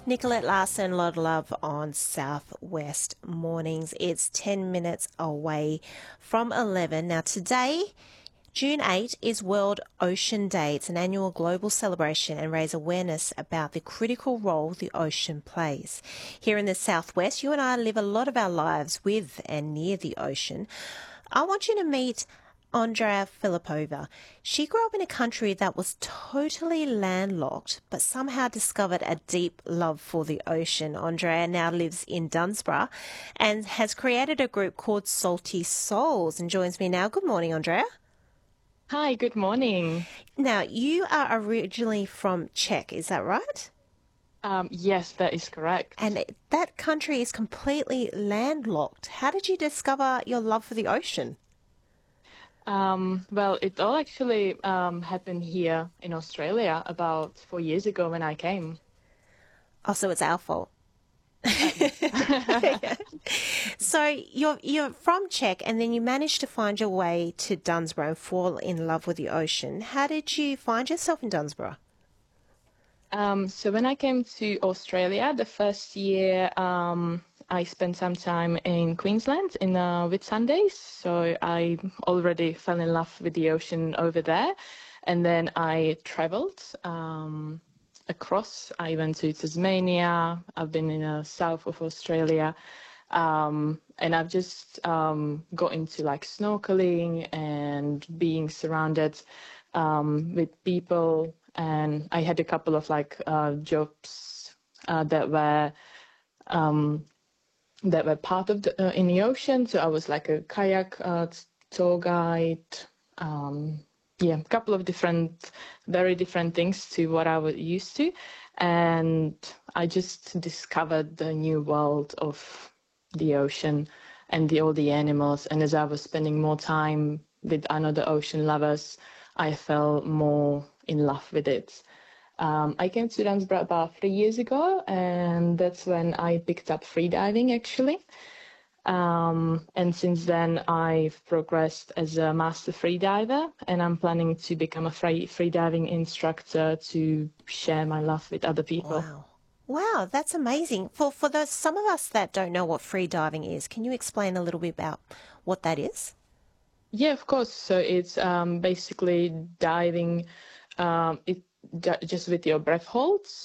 Nicolette Larson, a lot of love on Southwest Mornings. It's 10 minutes away from 11. Now today, June 8 is World Ocean Day. It's an annual global celebration and raise awareness about the critical role the ocean plays. Here in the Southwest, you and I live a lot of our lives with and near the ocean. I want you to meet Andrea Filipova. She grew up in a country that was totally landlocked, but somehow discovered a deep love for the ocean. Andrea now lives in Dunsborough and has created a group called Salty Souls and joins me now. Good morning, Andrea. Hi, good morning. Now, you are originally from Czech, is that right? Yes, that is correct. And that country is completely landlocked. How did you discover your love for the ocean? Well, it all actually happened here in Australia about 4 years ago when I came. Oh, so it's our fault. Yes. So you're from Czech, and then you managed to find your way to Dunsborough and fall in love with the ocean. How did you find yourself in Dunsborough? So when I came to Australia, the first year, I spent some time in Queensland in Whitsundays. So I already fell in love with the ocean over there. And then I traveled across. I went to Tasmania. I've been in the south of Australia. And I've just got into like snorkeling and being surrounded with people. And I had a couple of like jobs that were part of the in the ocean. So I was like a kayak tour guide. Yeah, a couple of different, very different things to what I was used to, and I just discovered the new world of the ocean and all the animals. And as I was spending more time with another ocean lovers, I fell more in love with it. I came to Dunsborough about 3 years ago, and that's when I picked up freediving actually. And since then, I've progressed as a master freediver, and I'm planning to become a freediving instructor to share my love with other people. Wow. Wow, that's amazing. For those some of us that don't know what free diving is, can you explain a little bit about what that is? Yeah, of course. So it's basically diving, just with your breath holds.